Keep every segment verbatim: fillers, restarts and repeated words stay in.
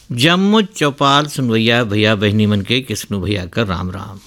जम्मू चौपाल सुनवैया भैया बहनी मन के किस्नु भैया कर राम राम।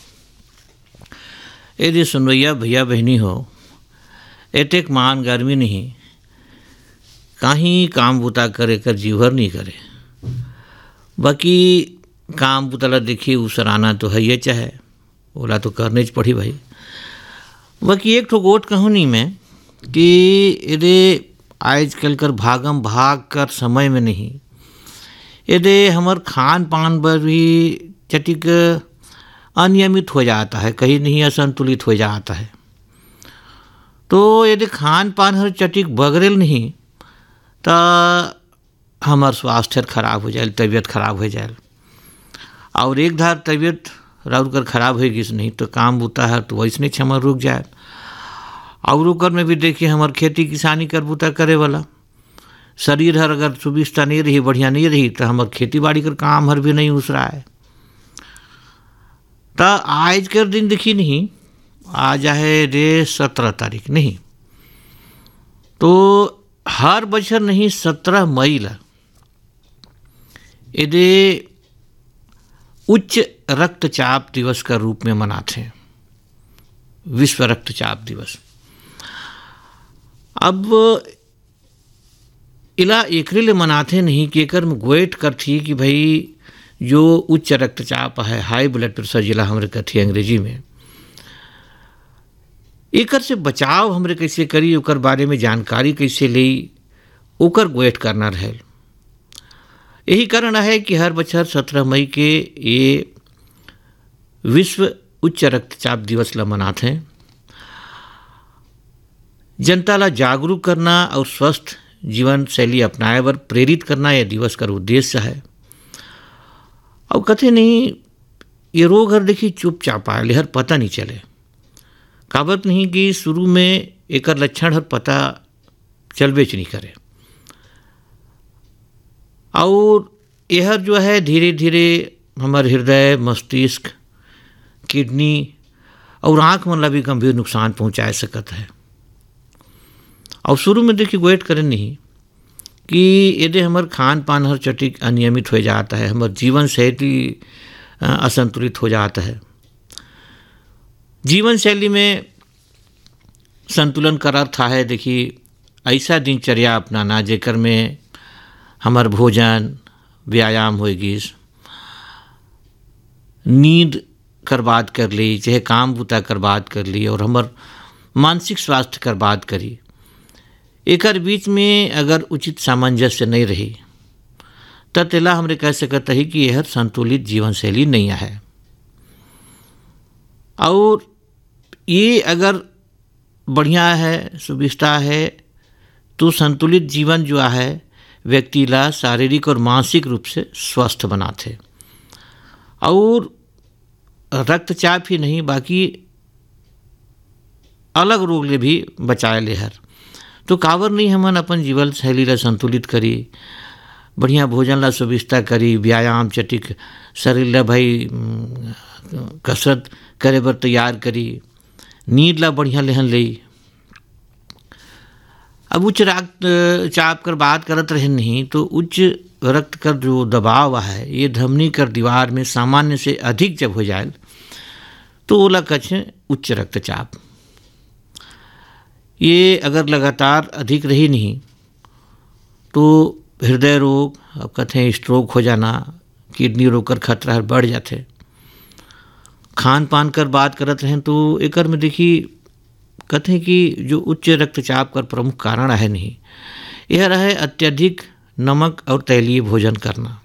यदि सुनवैया भैया बहनी हो एटेक मान गर्मी नहीं कहीं काम बुता करे कर जीवर नहीं करे, बाकी काम बुतला देखिए उसराना तो है ये चाहे ओला तो करने च पड़ी भाई। बाकी एक ठो गोट कहूँ नहीं मैं कि यदि आजकल कर भागम भाग कर समय में नहीं यदि हमार खान पान पर भी चटिक अनियमित हो जाता है, कहीं नहीं असंतुलित हो जाता है। तो यदि खान पान हर चटिक बगड़ेल नहीं तो हमार स्वास्थ्य खराब हो जाए, तबीयत खराब हो जाए। और एक धार तबीयत राउर कर खराब होगी नहीं तो काम बूता है तो वैसने क्षमा रुक जाए। और ओकर में भी देखिए हमार खेती किसानी कर बूता करे वाला शरीर हर अगर सुविस्ता नहीं रही, बढ़िया नहीं रही तो हमार खेती बाड़ी कर काम हर भी नहीं उस रहा है। तो आज कर दिन देखी नहीं आज है रे सत्रह तारीख नहीं तो हर बछर नहीं सत्रह मई ला यदि उच्च रक्तचाप दिवस का रूप में मनाते हैं, विश्व रक्तचाप दिवस। अब इला एकरे ले मनाते नहीं कि एकर में गोएट करती कि भाई जो उच्च रक्तचाप है, हाई ब्लड प्रेशर जिला हमरे कथी अंग्रेजी में, एकर से बचाव हमरे कैसे करी, ओकर बारे में जानकारी कैसे ली, ओकर गोएट करना रहे। यही कारण है कि हर बछर सत्रह मई के ये विश्व उच्च रक्तचाप दिवस ला मनाते हैं। जनता ला जागरूक करना और स्वस्थ जीवन शैली अपनाए बर प्रेरित करना यह दिवस का उद्देश्य है। और कथे नहीं ये रोग हर देखी चुपचाप आए हर पता नहीं चले, काबत नहीं कि शुरू में एकर लक्षण हर पता चलबे च नहीं करे और यह जो है धीरे धीरे हमारे हृदय, मस्तिष्क, किडनी और आँख मन ला भी गंभीर नुकसान पहुँचा सकता है। और शुरू में देखिए वेट करें नहीं कि यदि हमार खान पान हर चटिक अनियमित हो जाता है, हमार जीवन शैली असंतुलित हो जाता है। जीवन शैली में संतुलन का अर्थ है देखिए ऐसा दिनचर्या अपनाना जेकर में हमार भोजन, व्यायाम होगी, नींद कर बात कर ली, चाहे काम बूता कर बात कर ली और हमार मानसिक स्वास्थ्य कर बात करी। एकर बीच में अगर उचित सामंजस्य नहीं रही तो तेला हमरे कह सकते हैं कि यह संतुलित जीवन शैली नहीं है। और ये अगर बढ़िया है, सुविस्ता है तो संतुलित जीवन जो है व्यक्ति ला शारीरिक और मानसिक रूप से स्वस्थ बनाते और रक्तचाप ही नहीं बाकी अलग रोग ले भी बचाए ले हर। तो कावर नहीं हमन अपन जीवन शैली ला संतुलित करी, बढ़िया भोजन ला सुविस्ता करी, व्यायाम चटिक शरीर ला भाई कसरत करे बर तैयार करी, नींद ला बढ़िया लेहन ले। अब उच्च रक्तचाप कर बात करत रहे नहीं तो उच्च रक्त का जो दबाव है ये धमनी कर दीवार में सामान्य से अधिक जब हो जाए तो ओला कहे उच्च रक्तचाप। ये अगर लगातार अधिक रही नहीं तो हृदय रोग, अब कहें स्ट्रोक हो जाना, किडनी रोग कर खतरा बढ़ जाते। खान पान कर बात करत रहें तो एकर में देखिए कहते हैं कि जो उच्च रक्तचाप का प्रमुख कारण है नहीं यह रहे अत्यधिक नमक और तैलीय भोजन करना।